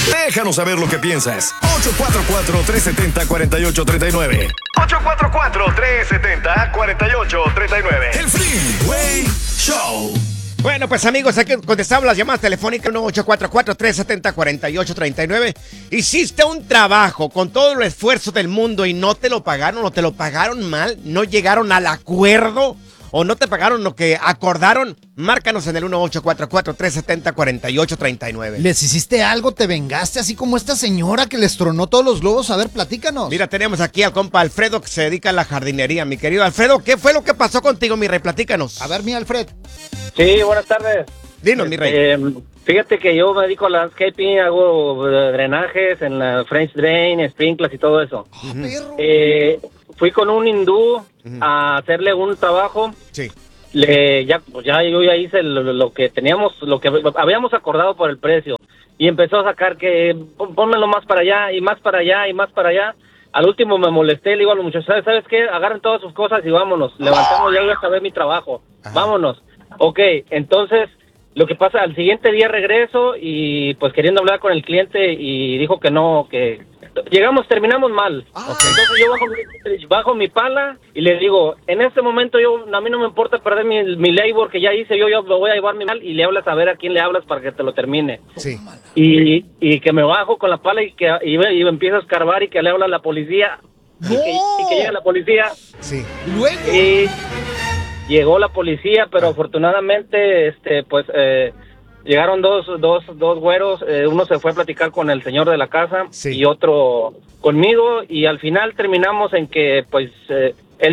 Déjanos saber lo que piensas. 844-370-4839. 844-370-4839. El Freeway Show. Bueno, pues amigos, aquí contestamos las llamadas telefónicas 844-370-4839. Hiciste un trabajo con todo el esfuerzo del mundo y no te lo pagaron o te lo pagaron mal, no llegaron al acuerdo o no te pagaron lo que acordaron. Márcanos en el 1844-370-4839. ¿Les hiciste algo? ¿Te vengaste así como esta señora que les tronó todos los globos? A ver, platícanos. Mira, tenemos aquí al compa Alfredo que se dedica a la jardinería. Mi querido Alfredo, ¿qué fue lo que pasó contigo, mi rey? Platícanos. A ver, mi Alfred. Sí, buenas tardes. Dinos, mi rey. Fíjate que yo me dedico a landscaping, hago drenajes en la French Drain, sprinklers y todo eso. ¡Ah, perro! Fui con un hindú a hacerle un trabajo. Sí. Yo ya hice lo que teníamos, lo que habíamos acordado por el precio. Y empezó a sacar que pónmelo más para allá y más para allá y más para allá. Al último me molesté, le digo a los muchachos, ¿sabes qué? Agarren todas sus cosas y vámonos. Levantemos, ya voy a saber mi trabajo. Ajá. Vámonos. Ok, entonces, lo que pasa, al siguiente día regreso y pues queriendo hablar con el cliente y dijo que no, que... terminamos mal. Okay. Entonces yo bajo mi pala y le digo, en este momento a mí no me importa perder mi labor que ya hice, yo voy a llevar mi mal y le hablas a ver a quién le hablas para que te lo termine. Sí. Y que me bajo con la pala y empiezo a escarbar y que le habla a la policía. ¡No! Y que llega la policía. Sí. Luego. Y llegó la policía, pero afortunadamente, llegaron dos güeros, uno se fue a platicar con el señor de la casa y otro conmigo, y al final terminamos en que, pues, él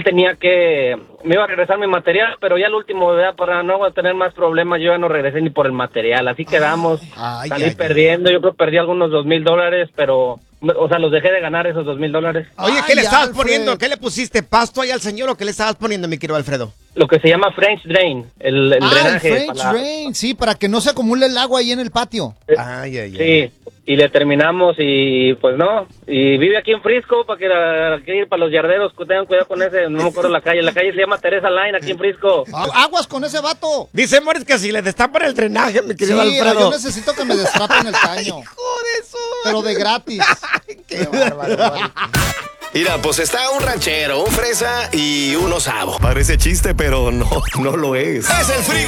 me iba a regresar mi material, pero ya al último, ¿verdad? Para no tener más problemas, yo ya no regresé ni por el material, así quedamos, salí perdiendo, yo creo que perdí algunos $2,000, pero... O sea, los dejé de ganar esos $2,000. Oye, ¿qué le estabas poniendo? ¿Qué le pusiste? ¿Pasto ahí al señor o qué le estabas poniendo, mi querido Alfredo? Lo que se llama French Drain, el drenaje. El French Drain, sí, para que no se acumule el agua ahí en el patio. Sí, y le terminamos y pues no. Y vive aquí en Frisco, para que ir para los yarderos, tengan cuidado con ese, no me acuerdo la calle se llama Teresa Line, aquí en Frisco. Aguas con ese vato. Dice Moritz que si le destapan el drenaje, mi querido Sí, Alfredo. yo necesito que me destapen el caño. Pero de gratis. Qué bárbaro. Mira, pues está un ranchero, un fresa y un osavo. Parece chiste, pero no lo es. Es el Freeway